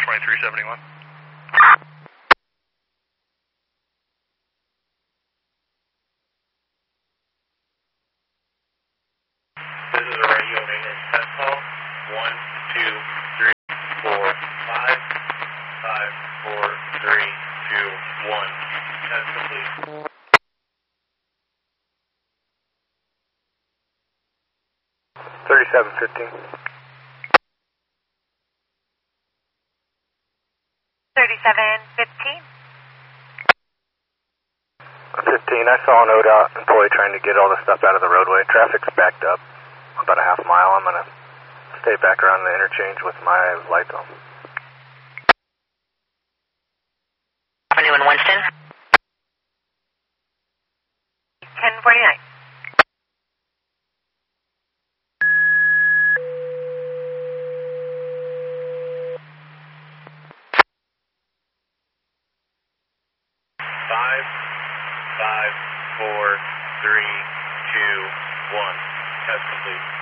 2371. This is a radio maintenance test call. 1, 2, 3, 4, 5, 5, 4, 3, 2, 1. Test complete. 3715. 3715. 15, I saw an ODOT employee trying to get all the stuff out of the roadway. Traffic's backed up about a half mile. I'm going to stay back around the interchange with my lights on. Avenue in Winston. 1049. Five, 5, 4, 3, 2, 1. Test complete.